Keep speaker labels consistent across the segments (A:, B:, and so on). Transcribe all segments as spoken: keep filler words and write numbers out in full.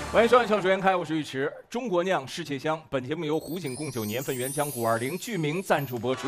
A: 欢迎收看《笑逐颜开》，我是尉迟。中国酿，世界香。本节目由湖景贡酒年份原浆五二零剧名赞助播出。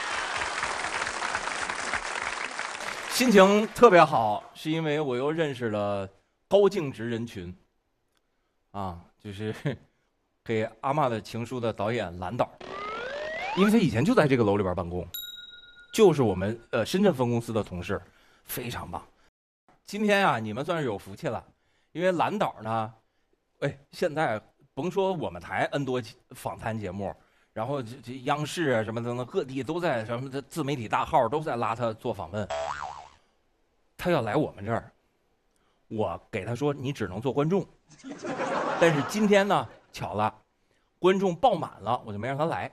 A: 心情特别好，是因为我又认识了高净值人群。啊，就是给阿嬷的情书的导演蓝导，因为他以前就在这个楼里边办公，就是我们呃深圳分公司的同事，非常棒。今天啊，你们算是有福气了，因为蓝导呢。哎，现在甭说我们台 N 多访谈节目，然后这这央视啊什么等等各地都在什么的自媒体大号都在拉他做访问。他要来我们这儿，我给他说你只能做观众。但是今天呢，巧了，观众爆满了，我就没让他来。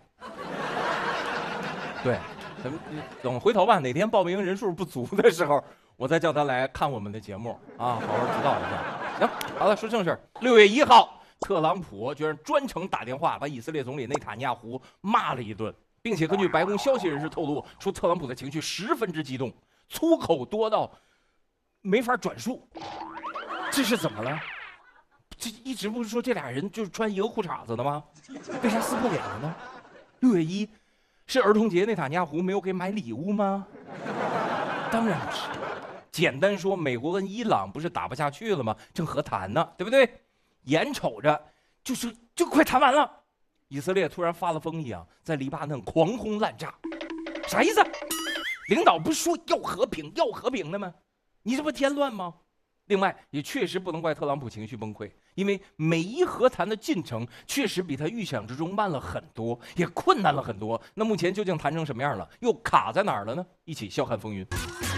A: 对，咱们等回头吧，哪天报名人数不足的时候，我再叫他来看我们的节目啊，好好指导一下。行，好了，说正事儿。六月一号，特朗普居然专程打电话把以色列总理内塔尼亚胡骂了一顿，并且根据白宫消息人士透露，说特朗普的情绪十分之激动，粗口多到没法转述。这是怎么了？这一直不是说这俩人就是穿一个裤衩子的吗？为啥撕破脸了呢？六月一是儿童节，内塔尼亚胡没有给买礼物吗？当然不是。简单说，美国跟伊朗不是打不下去了吗？正和谈呢，对不对？眼瞅着就是就快谈完了，以色列突然发了疯一样，在黎巴嫩狂轰滥炸，啥意思？领导不是说要和平要和平的吗？你这不添乱吗？另外，也确实不能怪特朗普情绪崩溃，因为美伊和谈的进程确实比他预想之中慢了很多，也困难了很多。那目前究竟谈成什么样了？又卡在哪儿了呢？一起笑看风云。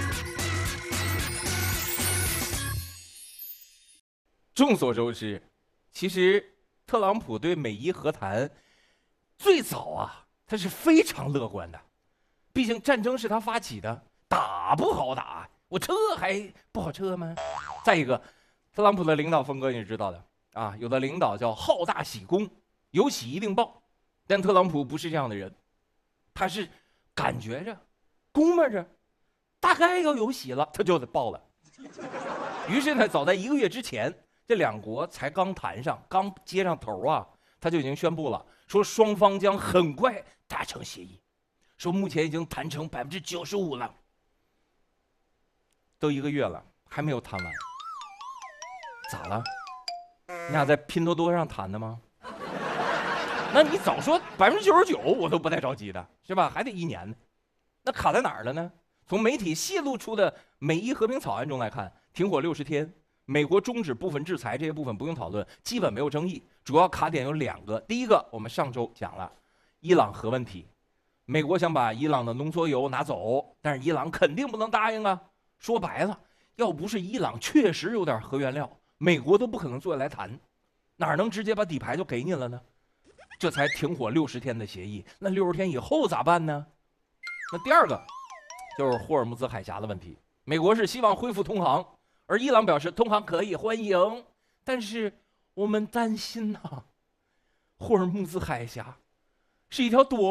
A: 众所周知，其实特朗普对美伊和谈最早啊，他是非常乐观的，毕竟战争是他发起的，打不好打，我撤还不好撤吗？再一个，特朗普的领导风格你是知道的啊，有的领导叫好大喜功，有喜一定报，但特朗普不是这样的人，他是感觉着、估摸着，大概要有喜了，他就得报了。于是呢，早在一个月之前。这两国才刚谈上，刚接上头啊，他就已经宣布了，说双方将很快达成协议，说目前已经谈成百分之九十五了，都一个月了，还没有谈完，咋了？你俩在拼多多上谈的吗？那你早说百分之九十九，我都不带着急的，是吧？还得一年呢，那卡在哪儿了呢？从媒体泄露出的美伊和平草案中来看，停火六十天。美国终止部分制裁，这些部分不用讨论，基本没有争议。主要卡点有两个，第一个我们上周讲了，伊朗核问题，美国想把伊朗的浓缩铀拿走，但是伊朗肯定不能答应啊。说白了，要不是伊朗确实有点核原料，美国都不可能坐下来谈，哪能直接把底牌就给你了呢？这才停火六十天的协议，那六十天以后咋办呢？那第二个就是霍尔木兹海峡的问题，美国是希望恢复通航。而伊朗表示通航可以欢迎，但是我们担心呐、啊，霍尔木兹海峡是一条多